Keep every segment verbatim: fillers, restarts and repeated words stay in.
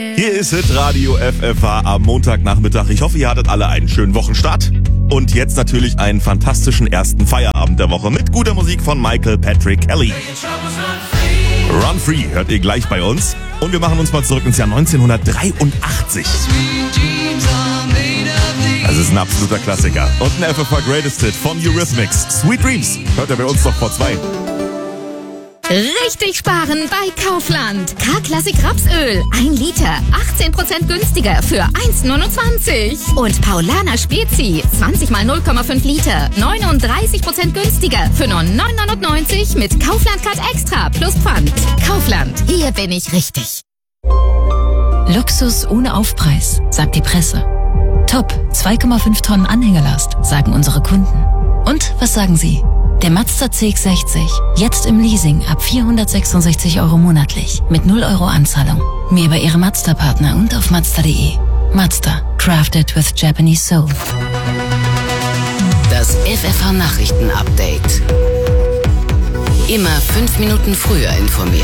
Hier ist Hitradio F F H am Montagnachmittag. Ich hoffe, ihr hattet alle einen schönen Wochenstart. Und jetzt natürlich einen fantastischen ersten Feierabend der Woche mit guter Musik von Michael Patrick Kelly. Run Free hört ihr gleich bei uns. Und wir machen uns mal zurück ins Jahr neunzehnhundertdreiundachtzig. Das ist ein absoluter Klassiker. Und ein F F H Greatest Hit von Eurythmics. Sweet Dreams hört ihr bei uns noch vor zwei. Richtig sparen bei Kaufland. K-Klassik Rapsöl. ein Liter. achtzehn Prozent günstiger für eins neunundzwanzig. Und Paulaner Spezi. zwanzig mal null Komma fünf Liter. neununddreißig Prozent günstiger für nur neun neunundneunzig mit Kaufland Card Extra plus Pfand. Kaufland. Hier bin ich richtig. Luxus ohne Aufpreis, sagt die Presse. Top, zwei Komma fünf Tonnen Anhängerlast, sagen unsere Kunden. Und was sagen Sie? Der Mazda C X sechzig, jetzt im Leasing ab vierhundertsechsundsechzig Euro monatlich, mit null Euro Anzahlung. Mehr bei Ihrem Mazda-Partner und auf Mazda punkt de. Mazda, crafted with Japanese soul. Das F F H-Nachrichten-Update. Immer fünf Minuten früher informiert.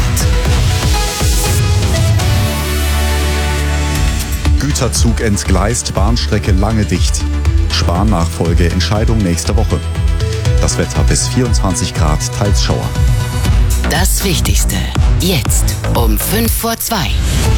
Güterzug entgleist, Bahnstrecke lange dicht. Spahn-Nachfolge, Entscheidung nächste Woche. Das Wetter bis vierundzwanzig Grad, teils Schauer. Das Wichtigste, jetzt um fünf vor zwei.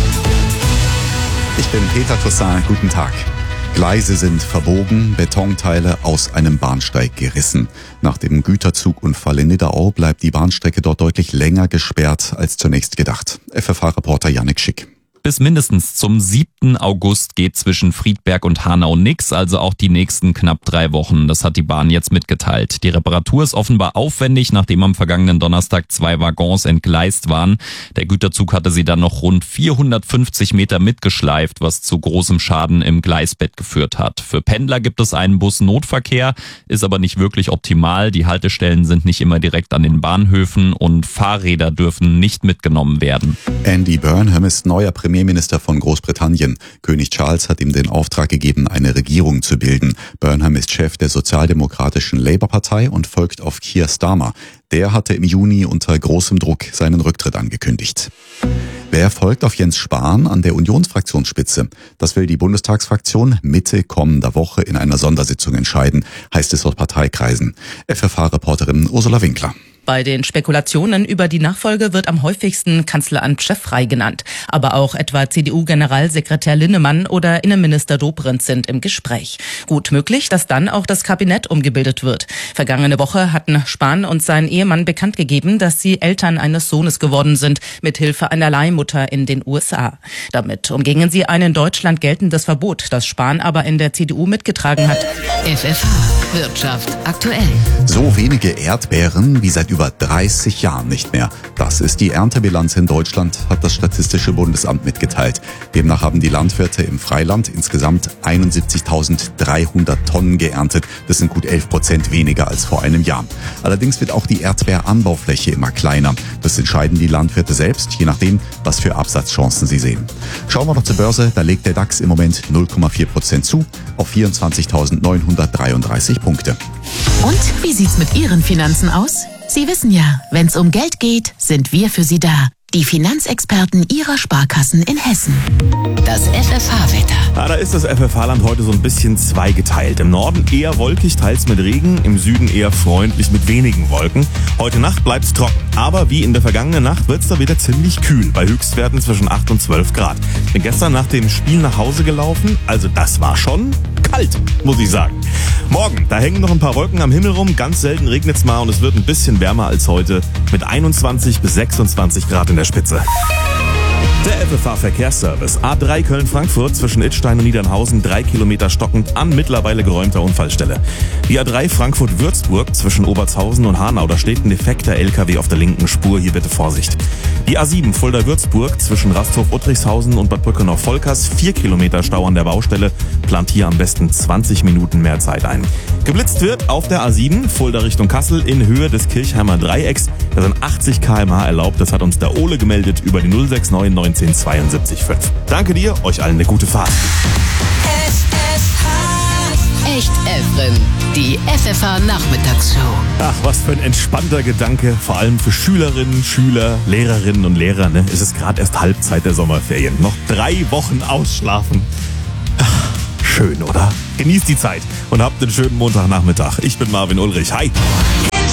Ich bin Peter Toussaint, guten Tag. Gleise sind verbogen, Betonteile aus einem Bahnsteig gerissen. Nach dem Güterzugunfall in Nidderau bleibt die Bahnstrecke dort deutlich länger gesperrt als zunächst gedacht. F F H-Reporter Yannick Schick. Bis mindestens zum siebten August geht zwischen Friedberg und Hanau nix, also auch die nächsten knapp drei Wochen. Das hat die Bahn jetzt mitgeteilt. Die Reparatur ist offenbar aufwendig, nachdem am vergangenen Donnerstag zwei Waggons entgleist waren. Der Güterzug hatte sie dann noch rund vierhundertfünfzig Meter mitgeschleift, was zu großem Schaden im Gleisbett geführt hat. Für Pendler gibt es einen Bus-Notverkehr, ist aber nicht wirklich optimal. Die Haltestellen sind nicht immer direkt an den Bahnhöfen und Fahrräder dürfen nicht mitgenommen werden. Andy Burnham ist neuer Premierminister von Großbritannien. König Charles hat ihm den Auftrag gegeben, eine Regierung zu bilden. Burnham ist Chef der sozialdemokratischen Labour-Partei und folgt auf Keir Starmer. Der hatte im Juni unter großem Druck seinen Rücktritt angekündigt. Wer folgt auf Jens Spahn an der Unionsfraktionsspitze? Das will die Bundestagsfraktion Mitte kommender Woche in einer Sondersitzung entscheiden, heißt es aus Parteikreisen. F F H-Reporterin Ursula Winkler. Bei den Spekulationen über die Nachfolge wird am häufigsten Kanzleramt cheffrei genannt. Aber auch etwa C D U-Generalsekretär Linnemann oder Innenminister Dobrindt sind im Gespräch. Gut möglich, dass dann auch das Kabinett umgebildet wird. Vergangene Woche hatten Spahn und sein Ehemann bekannt gegeben, dass sie Eltern eines Sohnes geworden sind, mit Hilfe einer Leihmutter in den U S A. Damit umgingen sie ein in Deutschland geltendes Verbot, das Spahn aber in der C D U mitgetragen hat. F F H Wirtschaft aktuell. So wenige Erdbeeren wie seit über dreißig Jahren nicht mehr. Das ist die Erntebilanz in Deutschland, hat das Statistische Bundesamt mitgeteilt. Demnach haben die Landwirte im Freiland insgesamt einundsiebzigtausenddreihundert Tonnen geerntet. Das sind gut elf Prozent weniger als vor einem Jahr. Allerdings wird auch die Erdbeeranbaufläche immer kleiner. Das entscheiden die Landwirte selbst, je nachdem, was für Absatzchancen sie sehen. Schauen wir noch zur Börse. Da legt der DAX im Moment null Komma vier Prozent zu auf vierundzwanzigtausendneunhundertdreiunddreißig Punkte. Und wie sieht's mit Ihren Finanzen aus? Sie wissen ja, wenn's um Geld geht, sind wir für Sie da. Die Finanzexperten Ihrer Sparkassen in Hessen. Das F F H-Wetter. Ja, da ist das F F H-Land heute so ein bisschen zweigeteilt. Im Norden eher wolkig, teils mit Regen, im Süden eher freundlich mit wenigen Wolken. Heute Nacht bleibt's trocken, aber wie in der vergangenen Nacht wird's da wieder ziemlich kühl, bei Höchstwerten zwischen acht und zwölf Grad. Bin gestern nach dem Spiel nach Hause gelaufen, also das war schon kalt, muss ich sagen. Morgen, da hängen noch ein paar Wolken am Himmel rum, ganz selten regnet's mal und es wird ein bisschen wärmer als heute mit einundzwanzig bis sechsundzwanzig Grad in der Spitze. Der F F H-Verkehrsservice. A drei Köln-Frankfurt zwischen Idstein und Niedernhausen, drei Kilometer stockend an mittlerweile geräumter Unfallstelle. Die A drei Frankfurt-Würzburg zwischen Obertshausen und Hanau, da steht ein defekter L K W auf der linken Spur, hier bitte Vorsicht. Die A sieben Fulda-Würzburg zwischen Rasthof-Uttrichshausen und Bad Brückenau-Volkers, vier Kilometer Stau an der Baustelle, plant hier am besten zwanzig Minuten mehr Zeit ein. Geblitzt wird auf der A sieben Fulda Richtung Kassel in Höhe des Kirchheimer Dreiecks. Da sind achtzig Kilometer pro Stunde erlaubt, das hat uns der Ole gemeldet über die null sechs neun neunzehn zweiundsiebzig fünf. Danke dir, euch allen eine gute Fahrt. F F H Echt Elfrin, die F F H-Nachmittagsshow. Ach, was für ein entspannter Gedanke. Vor allem für Schülerinnen, Schüler, Lehrerinnen und Lehrer. Ne? Es ist gerade erst Halbzeit der Sommerferien. Noch drei Wochen ausschlafen. Ach, schön, oder? Genießt die Zeit und habt einen schönen Montagnachmittag. Ich bin Marvin Ulrich. Hi.